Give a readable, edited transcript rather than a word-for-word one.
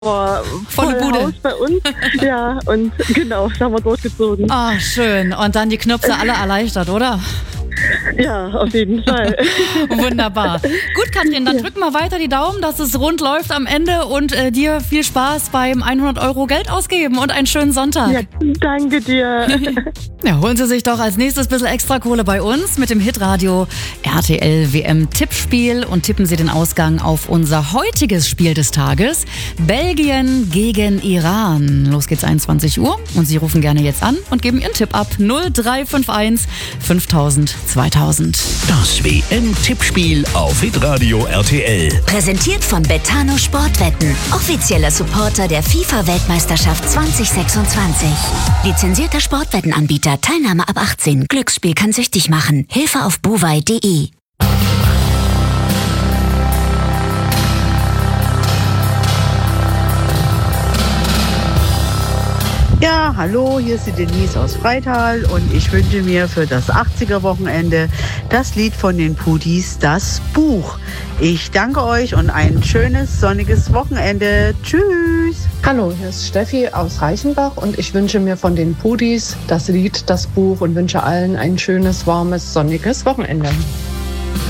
vor Volle Bude. Haus bei uns. Ja, und genau, da haben wir durchgezogen. Ah, schön. Und dann die Knöpfe alle erleichtert, oder? Ja, auf jeden Fall. Wunderbar. Gut, Katrin, dann drück mal weiter die Daumen, dass es rund läuft am Ende und dir viel Spaß beim 100 € Geld ausgeben und einen schönen Sonntag. Ja, danke dir. Ja, holen Sie sich doch als nächstes ein bisschen extra Kohle bei uns mit dem Hitradio RTL WM Tippspiel und tippen Sie den Ausgang auf unser heutiges Spiel des Tages. Belgien gegen Iran. Los geht's 21 Uhr und Sie rufen gerne jetzt an und geben Ihren Tipp ab. 0351 5000 2000. Das WM-Tippspiel auf Hitradio RTL. Präsentiert von Betano Sportwetten. Offizieller Supporter der FIFA-Weltmeisterschaft 2026. Lizenzierter Sportwettenanbieter. Teilnahme ab 18. Glücksspiel kann süchtig machen. Hilfe auf buwei.de. Ja, hallo, hier ist die Denise aus Freital und ich wünsche mir für das 80er-Wochenende das Lied von den Pudis, das Buch. Ich danke euch und ein schönes, sonniges Wochenende. Tschüss! Hallo, hier ist Steffi aus Reichenbach und ich wünsche mir von den Pudis das Lied, das Buch und wünsche allen ein schönes, warmes, sonniges Wochenende.